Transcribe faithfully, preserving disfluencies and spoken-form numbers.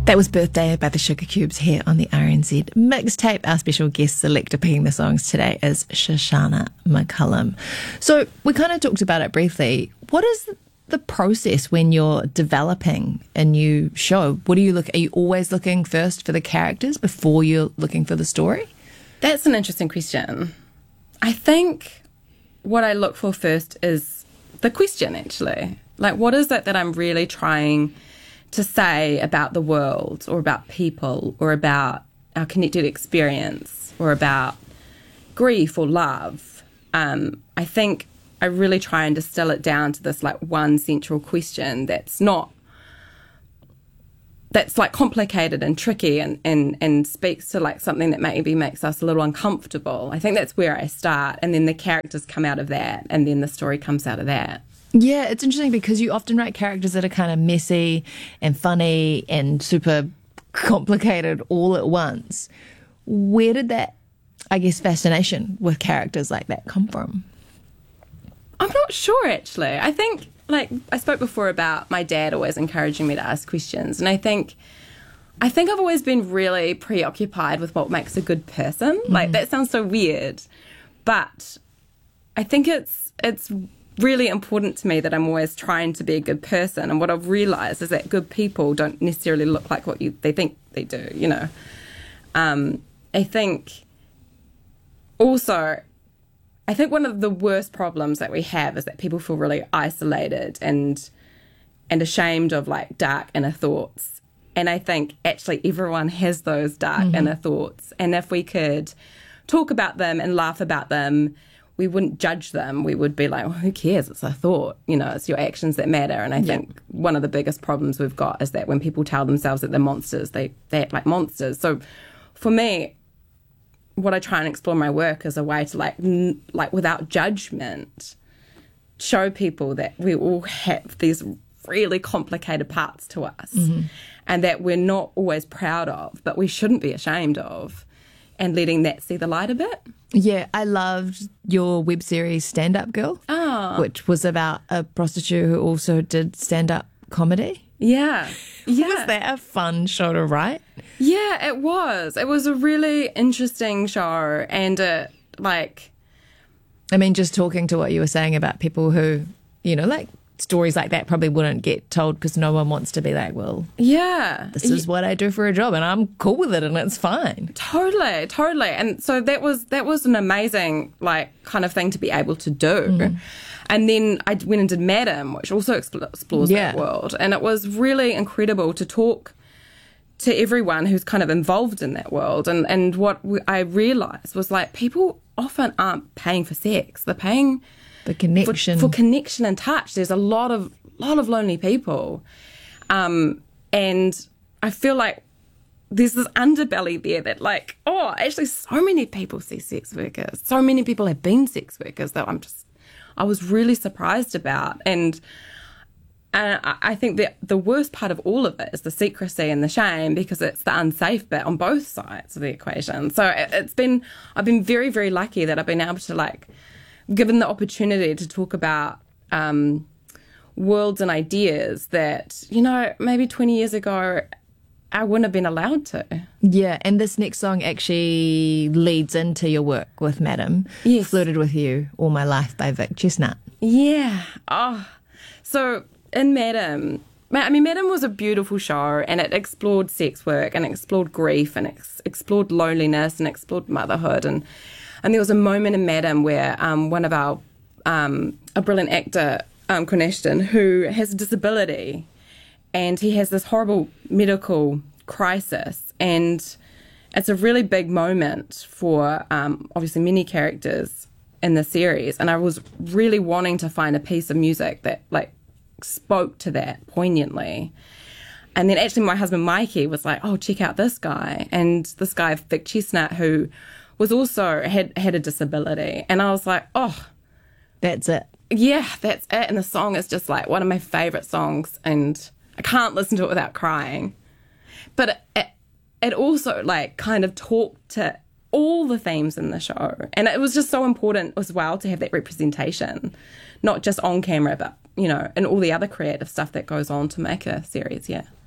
That was Birthday by the Sugar Cubes here on the R N Z Mixtape. Our special guest selector picking the songs today is Shoshana McCullum. So we kind of talked about it briefly. What is the process when you're developing a new show? What do you look? Are you always looking first for the characters before you're looking for the story? That's an interesting question. I think what I look for first is the question, actually. Like, what is it that I'm really trying to say about the world or about people or about our connected experience or about grief or love? Um, I think I really try and distill it down to this like one central question that's not, that's like complicated and tricky and, and, and speaks to like something that maybe makes us a little uncomfortable. I think that's where I start, and then the characters come out of that, and then the story comes out of that. Yeah, it's interesting because you often write characters that are kind of messy and funny and super complicated all at once. Where did that, I guess, fascination with characters like that come from? I'm not sure, actually. I think, like, I spoke before about my dad always encouraging me to ask questions, and I think I think I've always been really preoccupied with what makes a good person. Mm. Like, that sounds so weird, but I think it's it's really important to me that I'm always trying to be a good person, and what I've realised is that good people don't necessarily look like what you they think they do, you know. Um, I think also, I think one of the worst problems that we have is that people feel really isolated and and ashamed of like dark inner thoughts. And I think actually everyone has those dark mm-hmm. inner thoughts, and if we could talk about them and laugh about them, we wouldn't judge them. We would be like, well, who cares? It's a thought. You know, it's your actions that matter. And I yeah. think one of the biggest problems we've got is that when people tell themselves that they're monsters, they, they act like monsters. So for me, what I try and explore in my work is a way to, like, n- like without judgment, show people that we all have these really complicated parts to us mm-hmm. and that we're not always proud of, but we shouldn't be ashamed of, and letting that see the light a bit. Yeah, I loved your web series Stand Up Girl, oh. which was about a prostitute who also did stand-up comedy. Yeah. yeah. Was that a fun show to write? Yeah, it was. It was a really interesting show, and uh, like... I mean, just talking to what you were saying about people who, you know, like, stories like that probably wouldn't get told because no one wants to be like, well, yeah, this is what I do for a job and I'm cool with it and it's fine. Totally, totally. And so that was that was an amazing, like, kind of thing to be able to do. Mm. And then I went and did Madam, which also explores yeah. that world. And it was really incredible to talk to everyone who's kind of involved in that world. And, and what I realised was, like, people often aren't paying for sex. They're paying... The connection. For, for connection and touch. There's a lot of lot of lonely people. Um, and I feel like there's this underbelly there that, like, oh, actually so many people see sex workers. So many people have been sex workers that I'm just, I was really surprised about. And, and I think that the worst part of all of it is the secrecy and the shame, because it's the unsafe bit on both sides of the equation. So it, it's been, I've been very, very lucky that I've been able to, like, given the opportunity to talk about um, worlds and ideas that, you know, maybe twenty years ago I wouldn't have been allowed to. Yeah, and this next song actually leads into your work with Madam. Yes. Flirted With You All My Life by Vic Chestnut. Yeah. Oh, so in Madam, I mean, Madam was a beautiful show, and it explored sex work and it explored grief and ex- explored loneliness and explored motherhood. And And there was a moment in Madam where um, one of our, um, a brilliant actor, um, Con Ashton, who has a disability, and he has this horrible medical crisis, and it's a really big moment for, um, obviously, many characters in the series, and I was really wanting to find a piece of music that, like, spoke to that poignantly. And then actually my husband Mikey was like, oh, check out this guy, and this guy, Vic Chestnut, who... was also had had a disability, and I was like, oh, that's it. Yeah, that's it. And the song is just like one of my favourite songs, and I can't listen to it without crying. But it, it, it also, like, kind of talked to all the themes in the show, and it was just so important as well to have that representation, not just on camera, but, you know, and all the other creative stuff that goes on to make a series. Yeah.